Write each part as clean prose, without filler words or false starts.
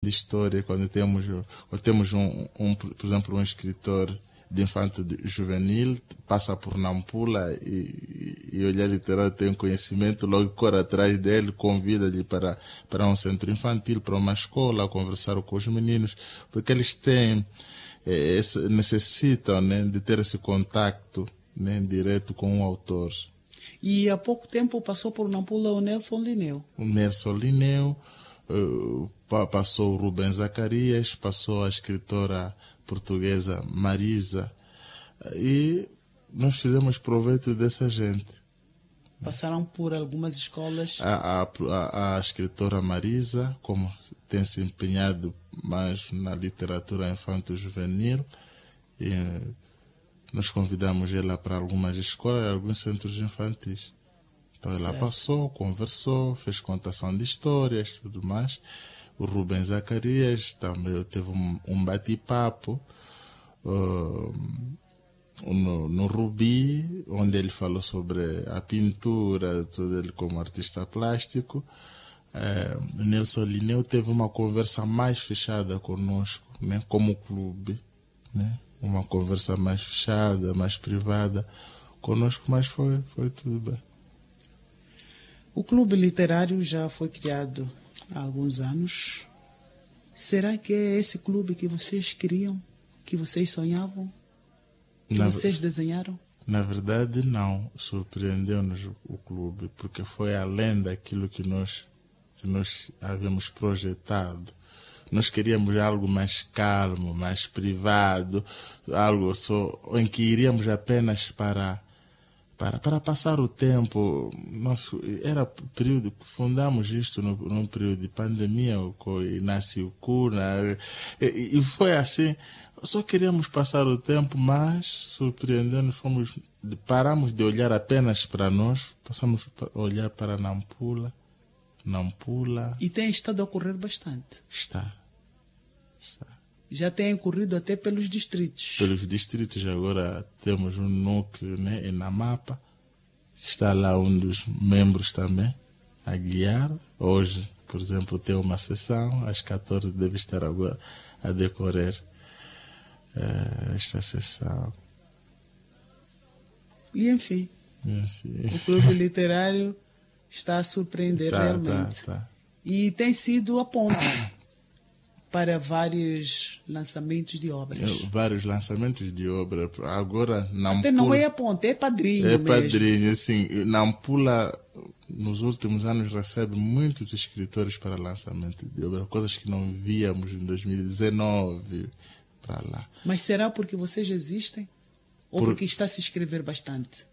de história, quando temos por exemplo, um escritor de infanto juvenil, passa por Nampula e Olhar Literário tem conhecimento, logo corre atrás dele, convida-lhe para um centro infantil, para uma escola, conversar com os meninos, porque eles têm, necessitam, né, de ter esse contacto, né, direto com o autor. E há pouco tempo passou por Nampula o Nelson Lineu. O Nelson Lineu, passou o Rubens Zacarias, passou a escritora portuguesa Marisa, e nós fizemos proveito dessa gente. Passaram por algumas escolas. A escritora Marisa, como tem se empenhado mais na literatura infanto-juvenil, e nós convidamos ela para algumas escolas e alguns centros infantis. Então ela passou, conversou, fez contação de histórias e tudo mais. O Rubens Zacarias também teve um bate-papo no Rubi, onde ele falou sobre a pintura, tudo ele como artista plástico. Nelson Lineu teve uma conversa mais fechada conosco, né, como clube, né, uma conversa mais fechada, mais privada conosco, mas foi tudo bem. O Clube Literário já foi criado há alguns anos. Será que é esse clube que vocês queriam, que vocês sonhavam, que vocês desenharam? Na verdade, não. Surpreendeu-nos o clube, porque foi além daquilo que nós havíamos projetado. Nós queríamos algo mais calmo, mais privado, algo só em que iríamos apenas para passar o tempo. Era período, fundamos isto num período de pandemia, e nasceu o Cuna, e foi assim. Só queríamos passar o tempo, mas surpreendendo, paramos de olhar apenas para nós, passamos a olhar para Nampula. E tem estado a ocorrer bastante. Está. Já tem ocorrido até pelos distritos. Pelos distritos, agora temos um núcleo, né, em Namapa. Está lá um dos membros também a guiar. Hoje, por exemplo, tem uma sessão, às 14 deve estar agora a decorrer esta sessão. E enfim, o Clube Literário está a surpreender realmente. Tá. E tem sido a ponte para vários lançamentos de obras. Vários lançamentos de obra. Agora, Nampula... Até não é a ponte, é padrinho mesmo. Padrinho, assim. Nampula, nos últimos anos, recebe muitos escritores para lançamento de obra. Coisas que não víamos em 2019 para lá. Mas será porque vocês existem? Ou porque está a se escrever bastante?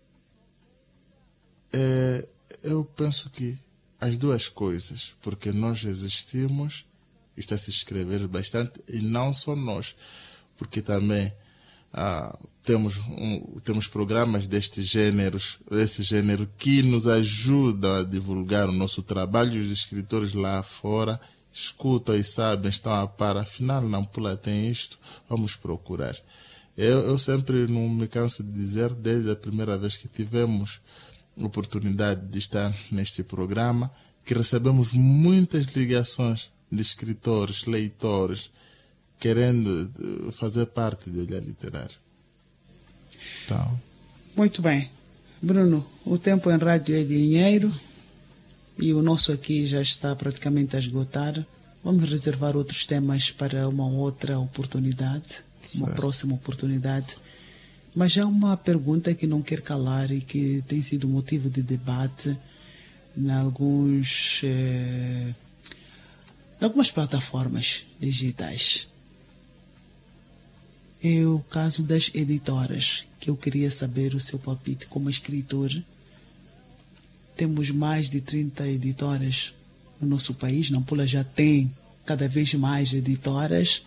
Eu penso que as duas coisas. Porque nós existimos, está a se escrever bastante, e não só nós, porque também temos programas esse gênero que nos ajudam a divulgar o nosso trabalho. Os escritores lá fora escutam e sabem, estão a par, afinal Nampula tem isto, vamos procurar. Eu sempre não me canso de dizer, desde a primeira vez que tivemos oportunidade de estar neste programa, que recebemos muitas ligações de escritores, leitores, querendo fazer parte do Olhar Literário. Então. Muito bem. Bruno, o tempo em rádio é dinheiro e o nosso aqui já está praticamente a esgotar. Vamos reservar outros temas para uma outra oportunidade, uma próxima oportunidade. Mas há uma pergunta que não quer calar e que tem sido motivo de debate em algumas plataformas digitais. É o caso das editoras, que eu queria saber o seu palpite como escritor. Temos mais de 30 editoras no nosso país. Nampula já tem cada vez mais editoras.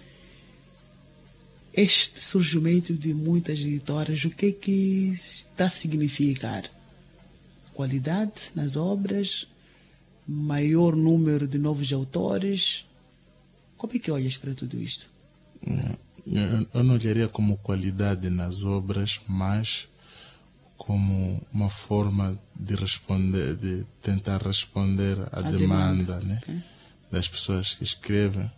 Este surgimento de muitas editoras, o que é que está a significar? Qualidade nas obras? Maior número de novos autores? Como é que olhas para tudo isto? Eu não olharia como qualidade nas obras, mas como uma forma de responder, de tentar responder à demanda, né? Okay, das pessoas que escrevem